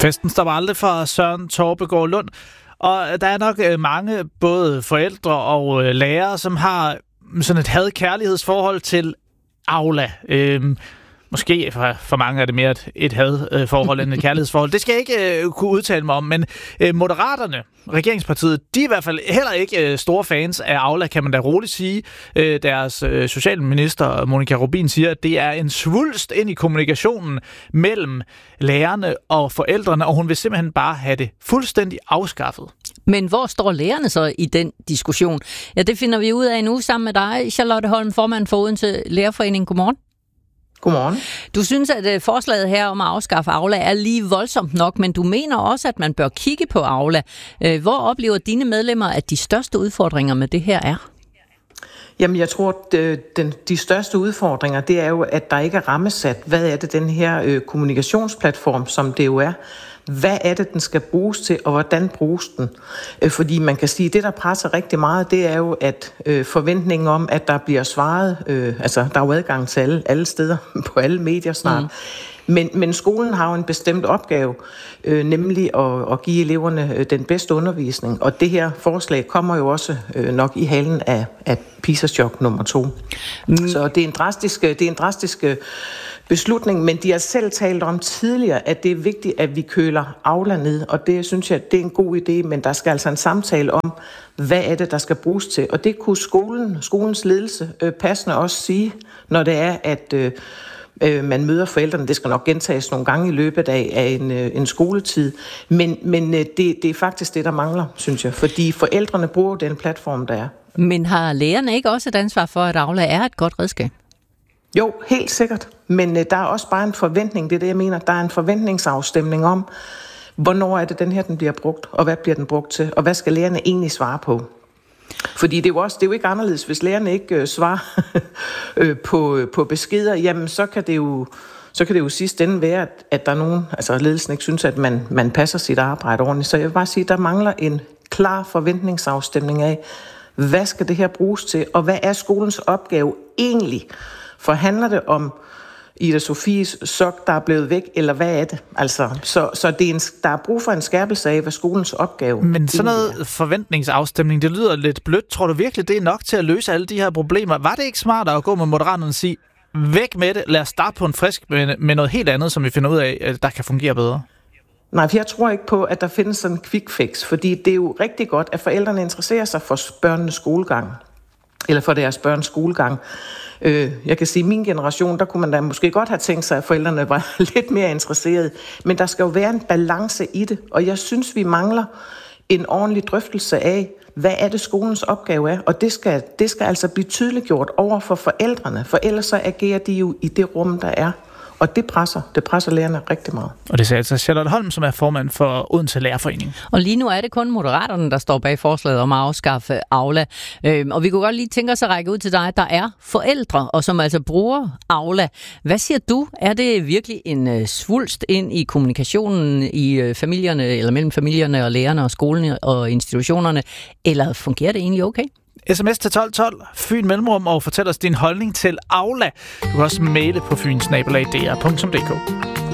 Festen stopper aldrig fra Søren Torpegaard Lund, og der er nok mange, både forældre og lærere, som har sådan et had-kærlighedsforhold til Aula. Måske for mange er det mere et hadforhold end et kærlighedsforhold. Det skal jeg ikke kunne udtale mig om, men Moderaterne, regeringspartiet, de er i hvert fald heller ikke store fans af Aula, kan man da roligt sige. Deres socialminister, Monika Rubin, siger, at det er en svulst ind i kommunikationen mellem lærerne og forældrene, og hun vil simpelthen bare have det fuldstændig afskaffet. Men hvor står lærerne så i den diskussion? Ja, det finder vi ud af nu sammen med dig, Charlotte Holm, formand for Odense Lærerforening. Godmorgen. Godmorgen. Du synes, at forslaget her om at afskaffe Aula er lige voldsomt nok, men du mener også, at man bør kigge på Aula. Hvor oplever dine medlemmer, at de største udfordringer med det her er? Jamen, jeg tror, de største udfordringer, det er jo, at der ikke er rammesat. Hvad er det, den her kommunikationsplatform, som det jo er? Hvad er det, den skal bruges til, og hvordan bruges den? Fordi man kan sige, at det, der presser rigtig meget, det er jo, at forventningen om, at der bliver svaret, altså der er jo adgang til alle steder, på alle medier snart. Men skolen har jo en bestemt opgave, nemlig at give eleverne den bedste undervisning. Og det her forslag kommer jo også nok i halen af PISA-chok nummer 2. Så det er en drastisk beslutning, men de har selv talt om tidligere, at det er vigtigt, at vi køler Aula ned, og det synes jeg, det er en god idé, men der skal altså en samtale om, hvad er det, der skal bruges til. Og det kunne skolens ledelse passende også sige, når det er, at man møder forældrene. Det skal nok gentages nogle gange i løbet af en skoletid, men det er faktisk det, der mangler, synes jeg, fordi forældrene bruger den platform, der er. Men har lærerne ikke også et ansvar for, at Aula er et godt redskab? Jo, helt sikkert. Men der er også bare en forventning, det er det, jeg mener. Der er en forventningsafstemning om, hvornår er det den bliver brugt, og hvad bliver den brugt til, og hvad skal lærerne egentlig svare på? Fordi det er jo ikke anderledes, hvis lærerne ikke svarer på beskeder, jamen så kan det jo sidst ende være, at der er nogen, altså ledelsen ikke synes, at man passer sit arbejde ordentligt. Så jeg vil bare sige, at der mangler en klar forventningsafstemning af, hvad skal det her bruges til, og hvad er skolens opgave egentlig? For handler det om Ida Sofies sok, der er blevet væk, eller hvad er det? Altså, så der er brug for en skærpelse af, hvad skolens opgave. Men sådan noget forventningsafstemning, det lyder lidt blødt. Tror du virkelig, det er nok til at løse alle de her problemer? Var det ikke smartere at gå med Moderaterne og sige, væk med det, lad os starte på en frisk med noget helt andet, som vi finder ud af, der kan fungere bedre? Nej, for jeg tror ikke på, at der findes sådan en quick fix, fordi det er jo rigtig godt, at forældrene interesserer sig for børnenes skolegang, eller for deres børns skolegang. Jeg kan sige, at min generation, der kunne man da måske godt have tænkt sig, at forældrene var lidt mere interesserede. Men der skal jo være en balance i det, og jeg synes, vi mangler en ordentlig drøftelse af, hvad er det skolens opgave er, og det skal altså blive tydeliggjort over for forældrene, for ellers så agerer de jo i det rum, der er. Og det presser lærerne rigtig meget. Og det sagde altså Charlotte Holm, som er formand for Odense Lærerforening. Og lige nu er det kun Moderaterne, der står bag forslaget om at afskaffe Aula. Og vi kunne godt lige tænke os at række ud til dig, der er forældre, og som altså bruger Aula. Hvad siger du? Er det virkelig en svulst ind i kommunikationen i familierne, eller mellem familierne og lærerne og skolen og institutionerne? Eller fungerer det egentlig okay? SMS til 1212, Fyn Mellemrum, og fortæl os din holdning til Aula. Du kan også maile på fynsnabelag.dr.dk.